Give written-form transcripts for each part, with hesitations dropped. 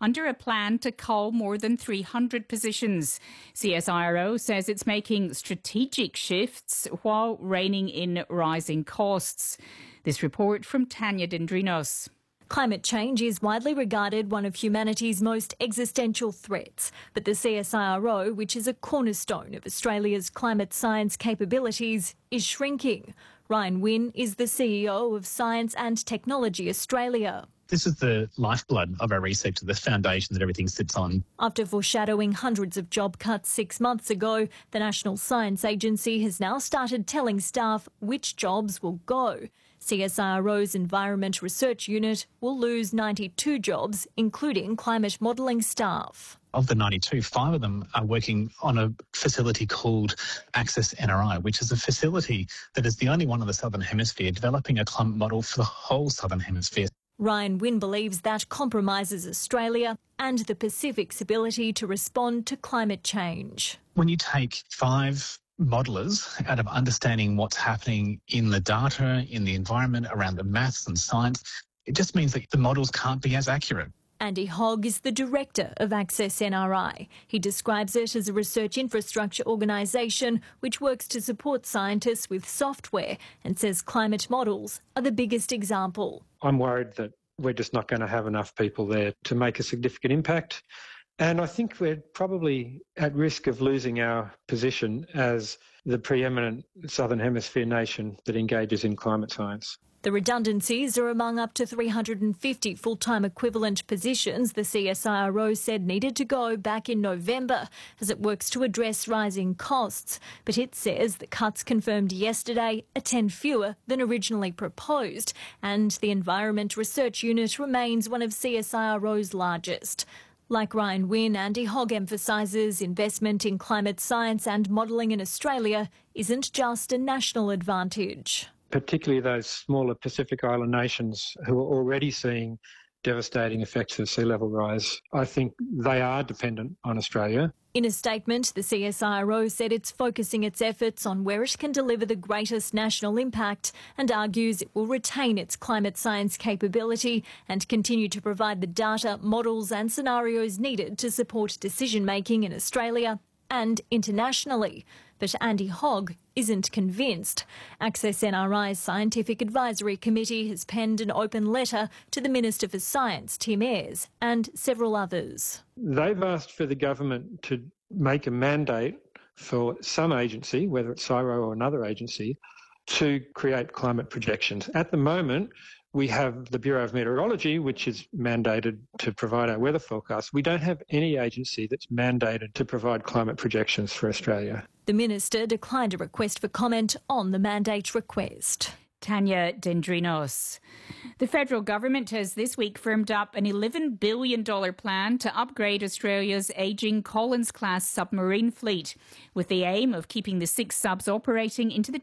under a plan to cull more than 300 positions. CSIRO says it's making strategic shifts while reining in rising costs. This report from Tanya Dendrinos. Climate change is widely regarded one of humanity's most existential threats, but the CSIRO, which is a cornerstone of Australia's climate science capabilities, is shrinking. Ryan Wynne is the CEO of Science and Technology Australia. This is the lifeblood of our research, the foundation that everything sits on. After foreshadowing hundreds of job cuts 6 months ago, the National Science Agency has now started telling staff which jobs will go. CSIRO's Environment Research Unit will lose 92 jobs, including climate modelling staff. Of the 92, 5 of them are working on a facility called Access NRI, which is a facility that is the only one in the Southern Hemisphere developing a climate model for the whole Southern Hemisphere. Ryan Wynne believes that compromises Australia and the Pacific's ability to respond to climate change. When you take 5 modellers out of understanding what's happening in the data, in the environment, around the maths and science, it just means that the models can't be as accurate. Andy Hogg is the director of Access NRI. He describes it as a research infrastructure organisation which works to support scientists with software and says climate models are the biggest example. I'm worried that we're just not going to have enough people there to make a significant impact. And I think we're probably at risk of losing our position as the preeminent Southern Hemisphere nation that engages in climate science. The redundancies are among up to 350 full-time equivalent positions the CSIRO said needed to go back in November as it works to address rising costs. But it says the cuts confirmed yesterday are 10 fewer than originally proposed, and the Environment Research Unit remains one of CSIRO's largest. Like Ryan Wynne, Andy Hogg emphasises investment in climate science and modelling in Australia isn't just a national advantage. Particularly those smaller Pacific Island nations who are already seeing devastating effects of sea level rise. I think they are dependent on Australia. In a statement, the CSIRO said it's focusing its efforts on where it can deliver the greatest national impact and argues it will retain its climate science capability and continue to provide the data, models and scenarios needed to support decision-making in Australia and internationally. But Andy Hogg isn't convinced. Access NRI's Scientific Advisory Committee has penned an open letter to the Minister for Science, Tim Ayres, and several others. They've asked for the government to make a mandate for some agency, whether it's CSIRO or another agency, to create climate projections. At the moment, we have the Bureau of Meteorology, which is mandated to provide our weather forecasts. We don't have any agency that's mandated to provide climate projections for Australia. The Minister declined a request for comment on the mandate request. Tanya Dendrinos. The federal government has this week firmed up an $11 billion plan to upgrade Australia's ageing Collins-class submarine fleet, with the aim of keeping the 6 subs operating into the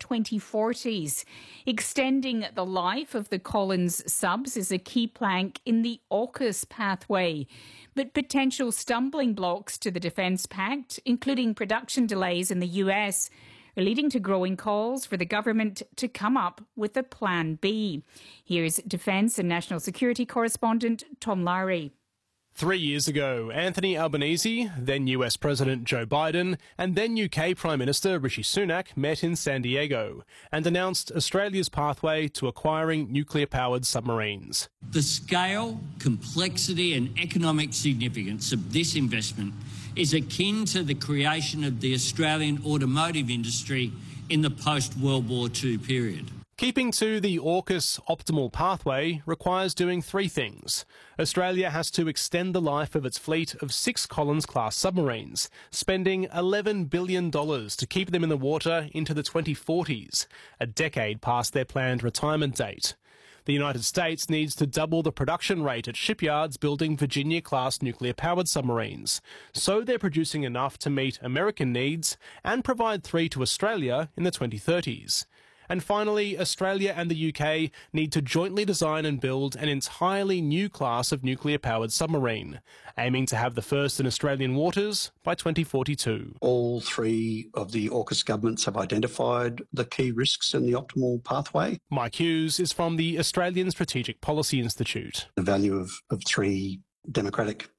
2040s. Extending the life of the Collins subs is a key plank in the AUKUS pathway. But potential stumbling blocks to the Defence Pact, including production delays in the US, are leading to growing calls for the government to come up with a Plan B. Here's Defence and National Security correspondent Tom Lowry. 3 years ago, Anthony Albanese, then US President Joe Biden, and then UK Prime Minister Rishi Sunak met in San Diego and announced Australia's pathway to acquiring nuclear-powered submarines. The scale, complexity and economic significance of this investment is akin to the creation of the Australian automotive industry in the post-World War II period. Keeping to the AUKUS optimal pathway requires doing 3 things. Australia has to extend the life of its fleet of 6 Collins-class submarines, spending $11 billion to keep them in the water into the 2040s, a decade past their planned retirement date. The United States needs to double the production rate at shipyards building Virginia-class nuclear-powered submarines, so they're producing enough to meet American needs and provide 3 to Australia in the 2030s. And finally, Australia and the UK need to jointly design and build an entirely new class of nuclear-powered submarine, aiming to have the first in Australian waters by 2042. All 3 of the AUKUS governments have identified the key risks in the optimal pathway. Mike Hughes is from the Australian Strategic Policy Institute. The value of 3 democratic